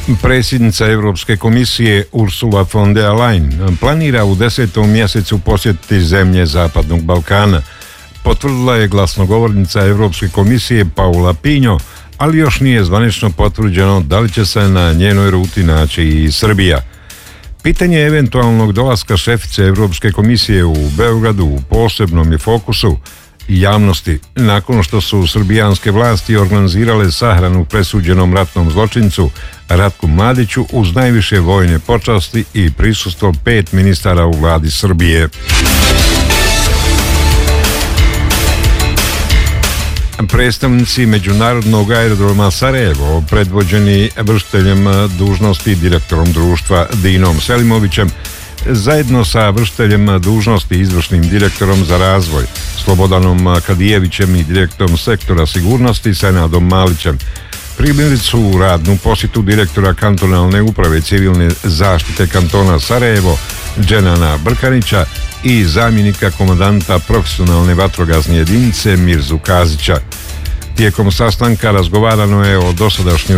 Predsjednica Europske komisije Ursula von der Leyen planira u 10. mjesecu posjetiti zemlje Zapadnog Balkana. Potvrdila je glasnogovornica Europske komisije Paula Pinho, ali još nije zvanično potvrđeno da li će se na njenoj ruti naći i Srbija. Pitanje eventualnog dolaska šefice Europske komisije u Beogradu u posebnom je fokusu javnosti nakon što su srbijanske vlasti organizirale sahranu presuđenom ratnom zločincu Ratku Mladiću uz najviše vojne počasti i prisustvo 5 ministara u vladi Srbije. Predstavnici Međunarodnog aerodroma Sarajevo, predvođeni vršiteljem dužnosti direktorom društva Dinom Selimovićem, zajedno sa vršiteljem dužnosti izvršnim direktorom za razvoj Slobodanom Kadijevićem i direktorom sektora sigurnosti Senadom Malićem primili su u radnu posjetu direktora kantonalne uprave civilne zaštite kantona Sarajevo Dženana Brkanića i zamjenika komandanta profesionalne vatrogasne jedinice Mirzu Kazića. Tijekom sastanka razgovarano je o dosadašnjoj